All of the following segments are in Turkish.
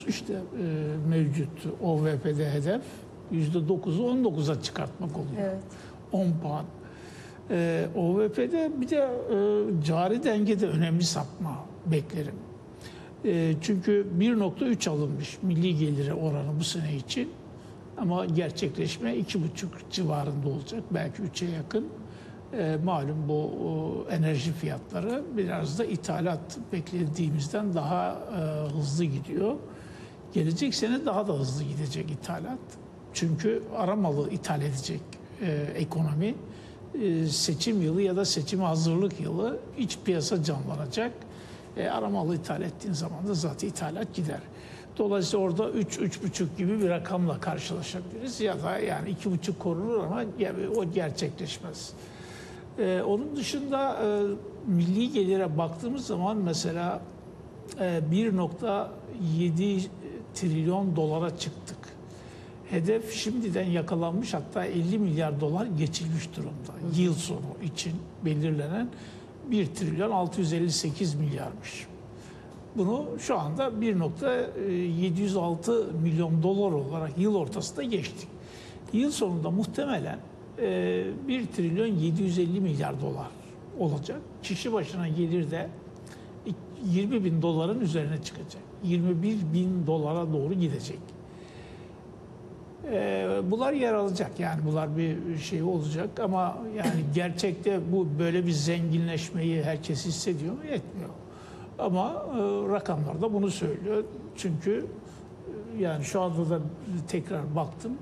İşte mevcut OVP'de hedef %9'u 19'a çıkartmak oluyor. Evet. 10 puan. OVP'de bir de cari dengede önemli sapma beklerim. Çünkü 1,3 alınmış milli geliri oranı bu sene için. Ama gerçekleşme 2,5 civarında olacak. Belki 3'e yakın. Malum bu enerji fiyatları biraz da ithalat beklediğimizden daha hızlı gidiyor. Gelecek sene daha da hızlı gidecek ithalat. Çünkü aramalı ithal edecek ekonomi. Seçim yılı ya da seçime hazırlık yılı iç piyasa canlanacak. Aramalı ithal ettiğin zaman da zaten ithalat gider. Dolayısıyla orada 3-3,5 gibi bir rakamla karşılaşabiliriz. Ya da yani 2,5 korunur ama o gerçekleşmez. Onun dışında milli gelire baktığımız zaman mesela 1,7 trilyon dolara çıktık. Hedef şimdiden yakalanmış, hatta 50 milyar dolar geçilmiş durumda. Yıl sonu için belirlenen 1 trilyon 658 milyarmış. Bunu şu anda 1,706 milyon dolar olarak yıl ortasında geçtik. Yıl sonunda muhtemelen 1 trilyon 750 milyar dolar olacak. Kişi başına gelir de 20 bin doların üzerine çıkacak. 21 bin dolara doğru gidecek. Bunlar yer alacak, yani bunlar bir şey olacak ama yani gerçekte bu böyle bir zenginleşmeyi herkes hissediyor mu? Etmiyor. Ama rakamlar da bunu söylüyor. Çünkü yani şu anda da tekrar baktım.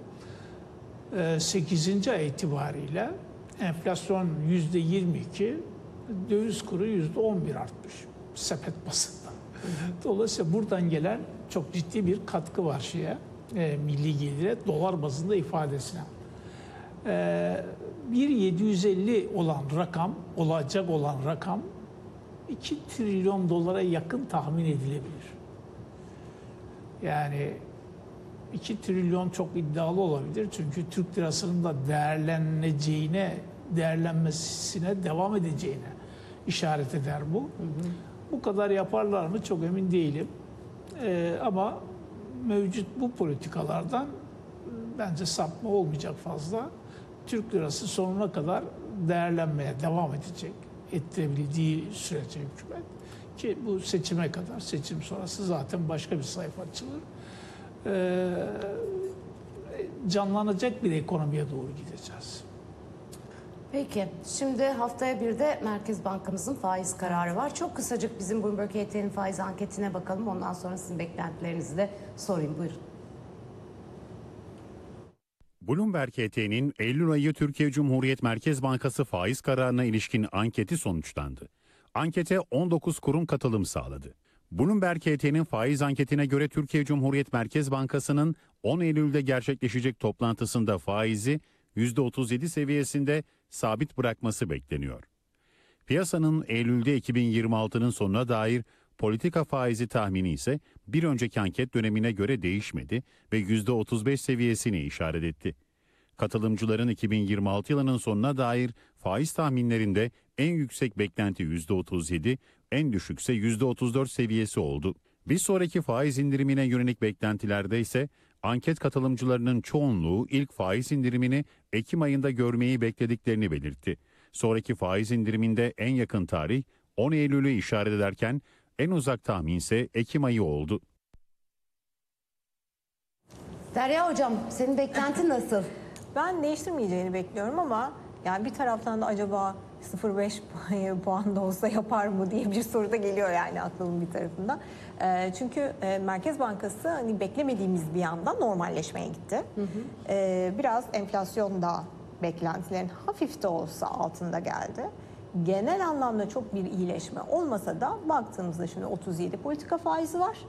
8. ay itibariyle enflasyon %22, döviz kuru %11 artmış sepet bazında. Dolayısıyla buradan gelen çok ciddi bir katkı var milli gelire, dolar bazında ifadesine. 1,750 olacak olan rakam 2 trilyon dolara yakın tahmin edilebilir. Yani 2 trilyon çok iddialı olabilir. Çünkü Türk lirasının da değerlenmesine devam edeceğine işaret eder bu. Hı hı. Bu kadar yaparlar mı çok emin değilim. Ama mevcut bu politikalardan bence sapma olmayacak fazla. Türk lirası sonuna kadar değerlenmeye devam edecek. Ettirebildiği sürece hükümet. Ki bu seçime kadar, seçim sonrası zaten başka bir sayfa açılır. Canlanacak bir ekonomiye doğru gideceğiz. Peki, şimdi haftaya bir de Merkez Bankamızın faiz kararı var. Çok kısacık bizim Bloomberg HT'nin faiz anketine bakalım. Ondan sonra sizin beklentilerinizi de sorayım. Buyurun. Bloomberg HT'nin Eylül ayı Türkiye Cumhuriyet Merkez Bankası faiz kararına ilişkin anketi sonuçlandı. Ankete 19 kurum katılım sağladı. Bloomberg HT'nin faiz anketine göre Türkiye Cumhuriyet Merkez Bankası'nın 10 Eylül'de gerçekleşecek toplantısında faizi %37 seviyesinde sabit bırakması bekleniyor. Piyasanın Eylül'de 2026'nın sonuna dair politika faizi tahmini ise bir önceki anket dönemine göre değişmedi ve %35 seviyesini işaret etti. Katılımcıların 2026 yılının sonuna dair faiz tahminlerinde en yüksek beklenti %37, en düşükse %34 seviyesi oldu. Bir sonraki faiz indirimine yönelik beklentilerde ise anket katılımcılarının çoğunluğu ilk faiz indirimini Ekim ayında görmeyi beklediklerini belirtti. Sonraki faiz indiriminde en yakın tarih 10 Eylül'ü işaret ederken en uzak tahmin ise Ekim ayı oldu. Derya Hocam, senin beklentin nasıl? Ben değiştirmeyeceğini bekliyorum ama yani bir taraftan da acaba 0,5 puan da olsa yapar mı diye bir soru da geliyor yani aklımın bir tarafında. Çünkü Merkez Bankası hani beklemediğimiz bir anda normalleşmeye gitti. Hı hı. Biraz enflasyon da beklentilerin hafif de olsa altında geldi. Genel anlamda çok bir iyileşme olmasa da baktığımızda şimdi 37 politika faizi var.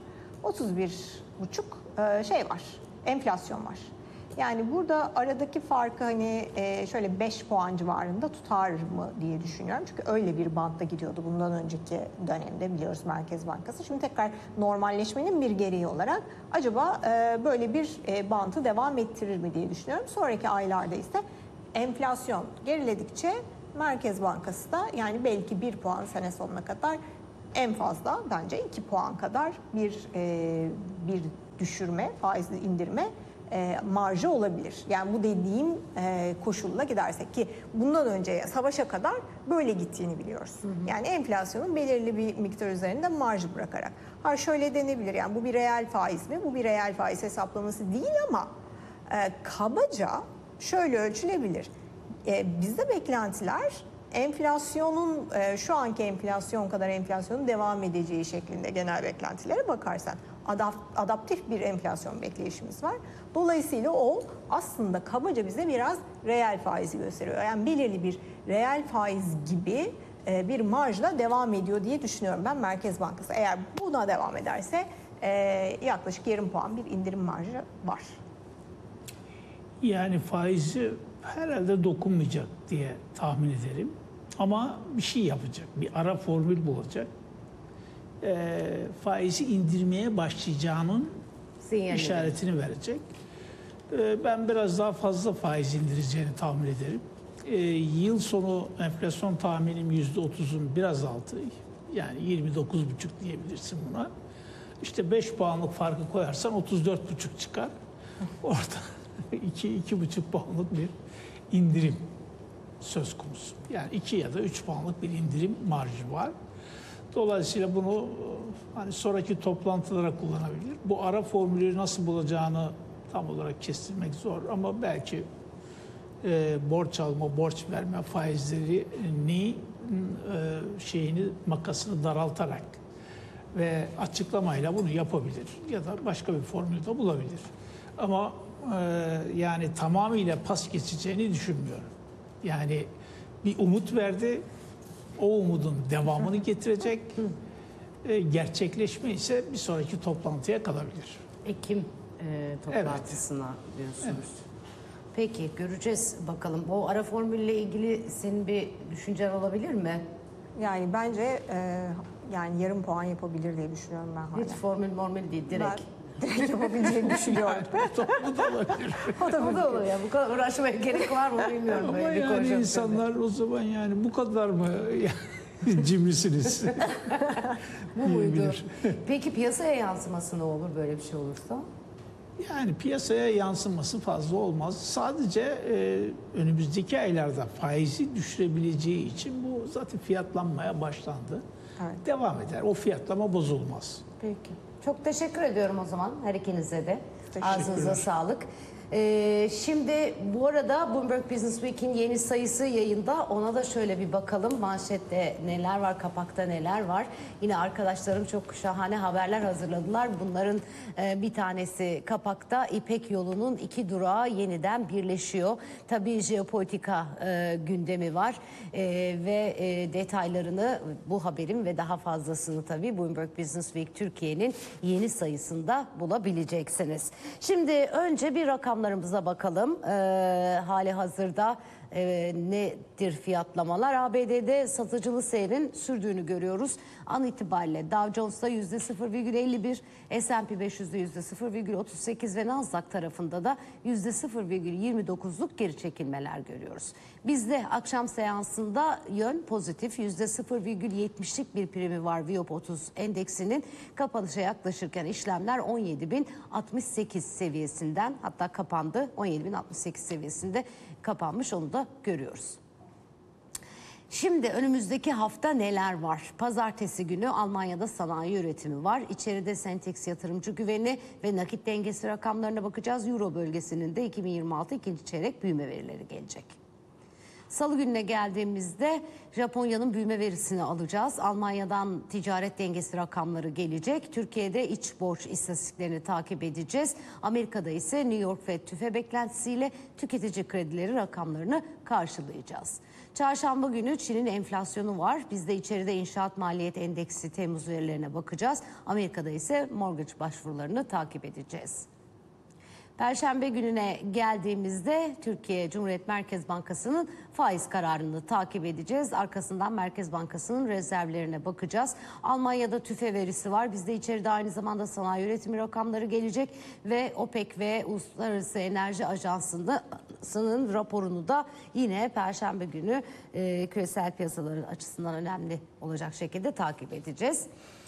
31,5 şey var. Enflasyon var. Yani burada aradaki farkı hani şöyle 5 puan civarında tutar mı diye düşünüyorum. Çünkü öyle bir bantta gidiyordu bundan önceki dönemde biliyoruz Merkez Bankası. Şimdi tekrar normalleşmenin bir gereği olarak acaba böyle bir bantı devam ettirir mi diye düşünüyorum. Sonraki aylarda ise enflasyon geriledikçe Merkez Bankası da yani belki 1 puan sene sonuna kadar en fazla bence 2 puan kadar bir düşürme, faizli indirme marjı olabilir. Yani bu dediğim koşulla gidersek, ki bundan önce savaşa kadar böyle gittiğini biliyoruz. Yani enflasyonun belirli bir miktar üzerinde marj bırakarak. Ha şöyle denebilir, yani bu bir reel faiz mi? Bu bir reel faiz hesaplaması değil ama kabaca şöyle ölçülebilir. Bizde beklentiler enflasyonun şu anki enflasyon kadar enflasyonun devam edeceği şeklinde genel beklentilere bakarsan adaptif bir enflasyon bekleyişimiz var. Dolayısıyla o aslında kabaca bize biraz reel faizi gösteriyor. Yani belirli bir reel faiz gibi bir marjla devam ediyor diye düşünüyorum ben Merkez Bankası. Eğer buna devam ederse yaklaşık yarım puan bir indirim marjı var. Yani faizi herhalde dokunmayacak diye tahmin ederim. Ama bir şey yapacak. Bir ara formül bulacak. Faizi indirmeye başlayacağının Sinyalini işaretini verecek. Ben biraz daha fazla faiz indireceğini tahmin ederim. Yıl sonu enflasyon tahminim %30'un biraz altı. Yani 29,5 diyebilirsin buna. İşte 5 puanlık farkı koyarsan 34,5 çıkar. Orada 2,5 puanlık bir indirim söz konusu. Yani 2 ya da 3 puanlık bir indirim marjı var. Dolayısıyla bunu hani sonraki toplantılara kullanabilir. Bu ara formülü nasıl bulacağını tam olarak kestirmek zor ama belki borç alma, borç verme faizlerini makasını daraltarak ve açıklamayla bunu yapabilir ya da başka bir formül de bulabilir. Ama yani tamamıyla pas geçeceğini düşünmüyorum. Yani bir umut verdi. O umudun devamını getirecek. Gerçekleşme ise bir sonraki toplantıya kalabilir. Ekim toplantısına diyorsunuz. Peki göreceğiz bakalım. Bu ara formülle ilgili senin bir düşüncen olabilir mi? Yani bence yani yarım puan yapabilir diye düşünüyorum ben hala. Hiç formül değil, direkt. Direkt yapabileceğini düşünüyorum. Bu da olabilir. O da olur ya. Bu kadar uğraşmaya gerek var mı bilmiyorum. Ama böyle bir yani konjonktürde. insanlar o zaman yani bu kadar mı cimrisiniz? Bu muydu? diyebilir. Peki piyasaya yansıması ne olur böyle bir şey olursa? Yani piyasaya yansıması fazla olmaz. Sadece önümüzdeki aylarda faizi düşürebileceği için bu zaten fiyatlanmaya başlandı. Evet. Devam eder. O fiyatlama bozulmaz. Peki. Çok teşekkür ediyorum o zaman her ikinize de. Teşekkürler. Ağzınıza sağlık. Şimdi bu arada Bloomberg Business Week'in yeni sayısı yayında. Ona da şöyle bir bakalım. Manşette neler var, kapakta neler var. Yine arkadaşlarım çok şahane haberler hazırladılar. Bunların bir tanesi kapakta İpek yolunun 2 durağı yeniden birleşiyor. Tabii jeopolitika gündemi var ve detaylarını bu haberin ve daha fazlasını tabii Bloomberg Business Week Türkiye'nin yeni sayısında bulabileceksiniz. Şimdi önce bir rakamlarımıza bakalım. Hali hazırda nedir fiyatlamalar? ABD'de satıcılı seyrin sürdüğünü görüyoruz. An itibariyle Dow Jones'ta %0,51, S&P 500'de %0,38 ve Nasdaq tarafında da %0,29'luk geri çekilmeler görüyoruz. Bizde akşam seansında yön pozitif, %0,70'lik bir primi var Viyop 30 endeksinin. Kapanışa yaklaşırken işlemler 17.068 seviyesinden, hatta kapandı 17.068 seviyesinde kapanmış, onu da görüyoruz. Şimdi önümüzdeki hafta neler var? Pazartesi günü Almanya'da sanayi üretimi var. İçeride Sentex yatırımcı güveni ve nakit dengesi rakamlarına bakacağız. Euro bölgesinin de 2026 ikinci çeyrek büyüme verileri gelecek. Salı gününe geldiğimizde Japonya'nın büyüme verisini alacağız. Almanya'dan ticaret dengesi rakamları gelecek. Türkiye'de iç borç istatistiklerini takip edeceğiz. Amerika'da ise New York Fed tüfe beklentisiyle tüketici kredileri rakamlarını karşılayacağız. Çarşamba günü Çin'in enflasyonu var. Biz de içeride inşaat maliyet endeksi Temmuz verilerine bakacağız. Amerika'da ise mortgage başvurularını takip edeceğiz. Perşembe gününe geldiğimizde Türkiye Cumhuriyet Merkez Bankası'nın faiz kararını takip edeceğiz. Arkasından Merkez Bankası'nın rezervlerine bakacağız. Almanya'da tüfe verisi var. Bizde içeride aynı zamanda sanayi üretimi rakamları gelecek ve OPEC ve Uluslararası Enerji Ajansı'nda Bankası'nın raporunu da yine Perşembe günü küresel piyasaların açısından önemli olacak şekilde takip edeceğiz.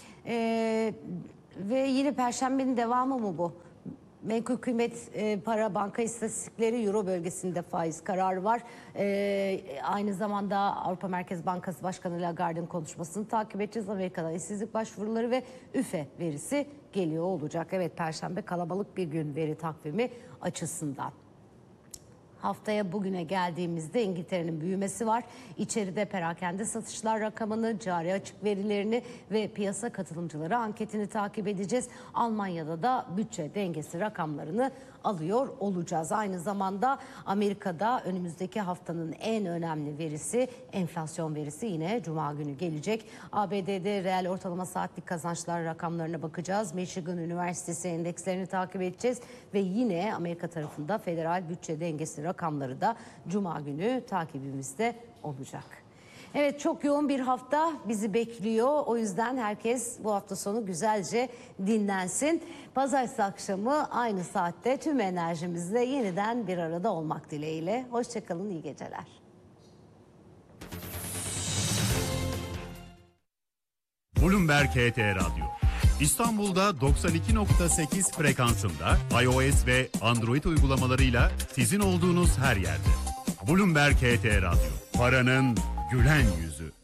Ve yine Perşembenin devamı mı bu? Menkul kıymet para banka istatistikleri, Euro bölgesinde faiz kararı var. Aynı zamanda Avrupa Merkez Bankası Başkanı Lagarde'ın konuşmasını takip edeceğiz. Amerika'dan işsizlik başvuruları ve üfe verisi geliyor olacak. Evet, Perşembe kalabalık bir gün veri takvimi açısından. Haftaya bugüne geldiğimizde İngiltere'nin büyümesi var. İçeride perakende satışlar rakamını, cari açık verilerini ve piyasa katılımcıları anketini takip edeceğiz. Almanya'da da bütçe dengesi rakamlarını alıyor olacağız. Aynı zamanda Amerika'da önümüzdeki haftanın en önemli verisi, enflasyon verisi yine Cuma günü gelecek. ABD'de reel ortalama saatlik kazançlar rakamlarına bakacağız. Michigan Üniversitesi endekslerini takip edeceğiz ve yine Amerika tarafında federal bütçe dengesi rakamları da Cuma günü takibimizde olacak. Evet, çok yoğun bir hafta bizi bekliyor. O yüzden herkes bu hafta sonu güzelce dinlensin. Pazartesi akşamı aynı saatte tüm enerjimizle yeniden bir arada olmak dileğiyle. Hoşçakalın, iyi geceler. Bloomberg HT Radyo. İstanbul'da 92.8 frekansında iOS ve Android uygulamalarıyla sizin olduğunuz her yerde. Bloomberg HT Radyo. Paranın gülen yüzü.